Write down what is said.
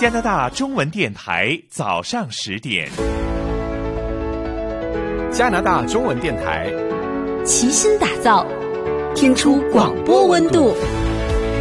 加拿大中文电台早上10点。 加拿大中文电台齐心打造，听出广播温度。